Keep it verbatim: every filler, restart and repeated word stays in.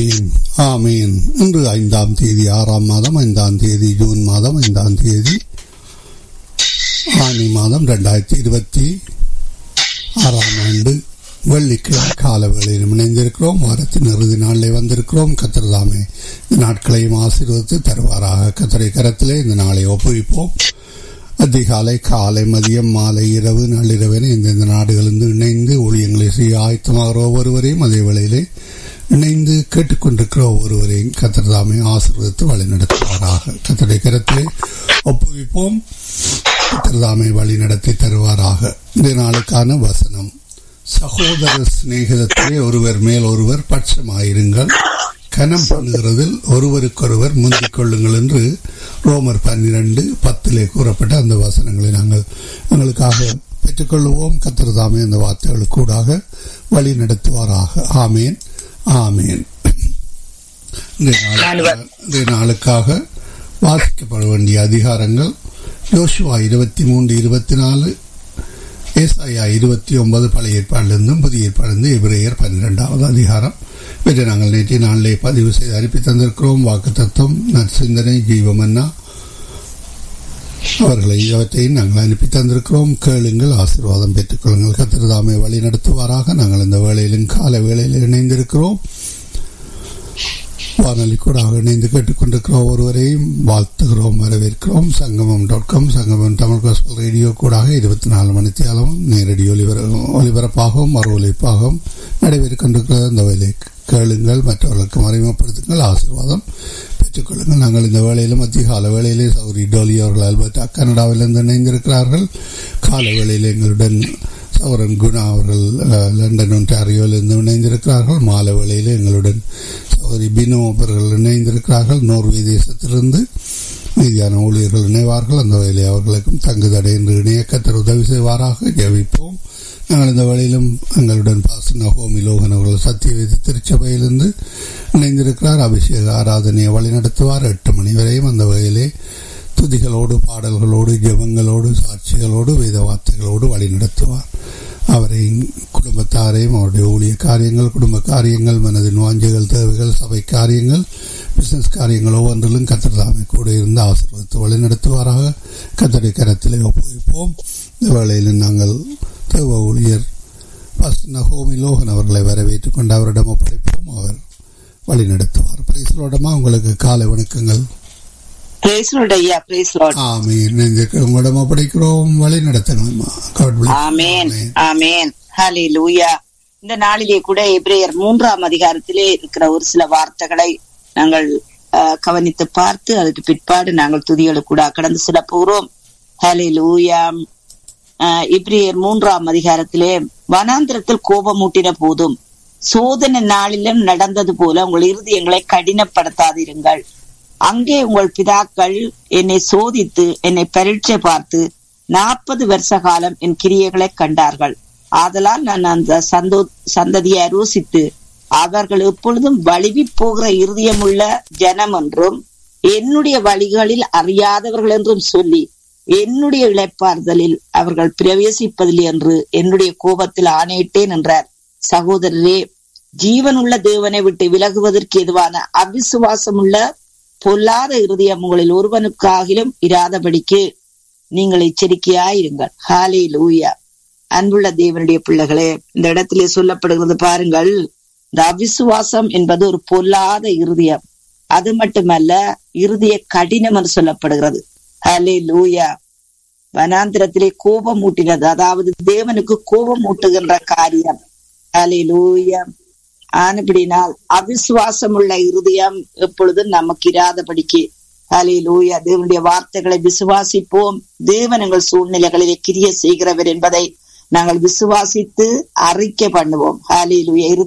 ஆமீன் ஆமீன். இன்று ஐந்தாம் தேதி ஆறாம் மாதம் ஐந்தாம் தேதி ஜூன் மாதம் ஐந்தாம் தேதி ஆனி மாதம் இரண்டாயிரத்தி இருபத்தி ஆறாம் ஆண்டு வெள்ளிக்கிழமை கால வேளையில் இணைந்திருக்கிறோம். வாரத்தின் இறுதி நாளிலே வந்திருக்கிறோம். கர்த்தர் தாமே இந்த நாட்களையும் ஆசீர்வதித்து தருவாராக. கர்த்தருடைய கரத்திலே இந்த நாளை ஒப்புவிப்போம். அதிகாலை, காலை, மதியம், மாலை, இரவு, நள்ளிரவென இந்தந்த நாடுகளிலிருந்து இணைந்து ஊழியங்களை செய்ய ஆயத்தமாகிற ஒவ்வொருவரையும் அதே வேளையிலே இணைந்து கேட்டுக்கொண்டிருக்கிற ஒவ்வொருவரையும் கர்த்தர் தாமே ஆசீர்வதித்து வழி நடத்துவாராக. கர்த்தருடைய கரத்திலே ஒப்புவிப்போம். கர்த்தர் தாமே வழி நடத்தி தருவாராக. இந்த நாளுக்கான வசனம்: சகோதர சிநேகிதத்திலே ஒருவர் மேல் ஒருவர் பட்சமாயிருங்கள், கனம் பண்ணுகிறதில் ஒருவருக்கொருவர் முந்திக் கொள்ளுங்கள் என்று ரோமர் பன்னிரண்டு பத்திலே கூறப்பட்ட அந்த வசனங்களை நாங்கள் எங்களுக்காக பெற்றுக்கொள்வோம். கர்த்தர் தாமே அந்த வார்த்தைகளுக்கு கூடாக வழி நடத்துவாராக. ஆமேன் ஆமேன். இன்றைய நாளுக்காக வாசிக்கப்பட வேண்டிய அதிகாரங்கள்: யோசுவா இருபத்தி மூன்று இருபத்தி நாலு, ஏசாயா இருபத்தி ஒன்பது பழைய ஏற்பாடிலிருந்தும் புதிய ஏற்பாடிலிருந்து எபிரேயர் பன்னிரெண்டாவது அதிகாரம். இவற்றை நாங்கள் நேற்றைய நாளிலே பதிவு செய்து அனுப்பி தந்திருக்கிறோம். வாக்கு தத்துவம், நற்சிந்தனை, ஜீவமன்னா அவர்களை அவற்றையும் நாங்கள் அனுப்பி தந்திருக்கிறோம். கேளுங்கள், ஆசீர்வாதம் பெற்றுக் கொள்ளுங்கள். கர்த்தர் தாமே வழி நடத்துவாராக. நாங்கள் இந்த வேளையிலும் கால வேளையில் இணைந்திருக்கிறோம். வானொலி கூட இணைந்து கேட்டுக்கொண்டிருக்கிற ஒருவரையும் வாழ்த்துகிறோம், வரவேற்கிறோம். சங்கமம் டாட் காம், சங்கமம் தமிழ் காஸ்பல் ரேடியோ கூட இருபத்தி நாலு மணித்தியாலும் நேரடி ஒலிபர ஒலிபரப்பாகவும் மறு ஒலிப்பாகவும் நடைபெற்றுக் கொண்டிருக்கிற இந்த வேலை கேளுங்கள், மற்றவர்களுக்கு அறிமுகப்படுத்துங்கள், ஆசீர்வாதம் பெற்றுக்கொள்ளுங்கள். நாங்கள் இந்த வேளையிலும் அதிகால வேளையிலே சௌரி டோலி அவர்கள் அல்பர்டா கனடாவிலிருந்து இணைந்திருக்கிறார்கள். கால வேளையில் எங்களுடன் சௌரன் குணா அவர்கள் லண்டன் ஒன்டாரியோவிலிருந்து இணைந்திருக்கிறார்கள். மாலை வேளையில் எங்களுடன் சௌரி பினோ அவர்கள் இணைந்திருக்கிறார்கள். நோர்வே தேசத்திலிருந்து மீதியான ஊழியர்கள் இணைவார்கள். அந்த வேளையை அவர்களுக்கும் தங்குதடை என்று இணைய கர்த்தர் உதவி செய்வாராக. ஜெபிப்போம். நாங்கள் இந்த வேளையிலும் எங்களுடன் பாசன ஹோமி லோகன் அவர்கள் சத்தியவேத திருச்சபையிலிருந்து இணைந்திருக்கிறார். அபிஷேக ஆராதனையை வழி நடத்துவார். எட்டு மணி வரையும் அந்த வகையிலே துதிகளோடு, பாடல்களோடு, ஜெபங்களோடு, சாட்சிகளோடு, வேத வார்த்தைகளோடு வழி நடத்துவார். அவரையும் குடும்பத்தாரையும் அவருடைய ஊழிய காரியங்கள், குடும்ப காரியங்கள், மனதின் வாஞ்சைகள், தேவைகள், சபை காரியங்கள், பிசினஸ் காரியங்கள் ஒவ்வொன்றிலும் கர்த்தர் தாமே கூட இருந்து ஆசீர்வதித்து வழி நடத்துவாராக. கர்த்தருடைய கரத்திலே ஒப்புவிப்போம். இந்த வேளையில் நாங்கள் தேவ ஊழியர் பாஸ்டர் ஹோமி லோகன் அவர்களை வரவேற்றுக் கொண்டு அவரிடம் ஒப்படைப்போம். அவர் வழி நடத்துவார். பிரைஸ்லோடமா உங்களுக்கு காலை வணக்கங்கள். உங்களிடம் ஒப்படைக்கிறோம், வழி நடத்தணுமா? இந்த நாளிலே கூட எபிரேயர் மூன்றாம் அதிகாரத்திலே இருக்கிற ஒரு சில வார்த்தைகளை நாங்கள் கவனித்து பார்த்து அதுக்கு பிற்பாடு நாங்கள் துதிகளுக்கு கூட கடந்து சில போறோம். ஹல்லேலூயா. எபிரேயர் மூன்றாம் அதிகாரத்திலே, வனாந்திரத்தில் கோபமூட்டின போதும் சோதனை நாளிலும் நடந்தது போல உங்கள் இருதயங்களை கடினப்படுத்தாதிருங்கள். அங்கே உங்கள் பிதாக்கள் என்னை சோதித்து என்னை பரீட்சை பார்த்து நாற்பது வருஷ காலம் என் கிரியைகளை கண்டார்கள். ஆதலால் நான் அந்த சந்தோ சந்ததியை ருசித்து அவர்கள் எப்பொழுதும் வழுவி போகிற இருதயமுள்ள ஜனம் என்றும் என்னுடைய வழிகளில் அறியாதவர்கள் என்றும் சொல்லி என்னுடைய இளைப்பாறுதலில் அவர்கள் பிரவேசிப்பதில்லை என்று என்னுடைய கோபத்தில் ஆணையிட்டேன் என்றார். சகோதரரே, ஜீவனுள்ள தேவனை விட்டு விலகுவதற்கு எதுவான அவிசுவாசம் உள்ள பொல்லாத இருதயம் உங்களில் ஒருவனுக்காகிலும் இராதபடிக்கு நீங்கள் எச்சரிக்கையாயிருங்கள். ஹல்லேலூயா. அன்புள்ள தேவனுடைய பிள்ளைகளே, இந்த இடத்திலே சொல்லப்படுகிறது பாருங்கள். இந்த அவிசுவாசம் என்பது ஒரு பொல்லாத இருதயம். அது மட்டுமல்ல, இருதய கடினம் என்று சொல்லப்படுகிறது. ஹல்லேலூயா. வனாந்திரத்திலே கோபம் ஊட்டினது, அதாவது தேவனுக்கு கோபம் ஊட்டுகின்ற காரியம். ஹல்லேலூயா. ஆனபடினால் அவிசுவாசம் உள்ள இருதயம் எப்பொழுதும் நமக்கு இராதபடிக்கு. ஹல்லேலூயா. தேவனுடைய வார்த்தைகளை விசுவாசிப்போம். தேவன் எங்கள் சூழ்நிலைகளிலே கிரியை செய்கிறவர் என்பதை நாங்கள் விசுவாசித்து அறிக்கை பண்ணுவோம். ஹல்லேலூயா.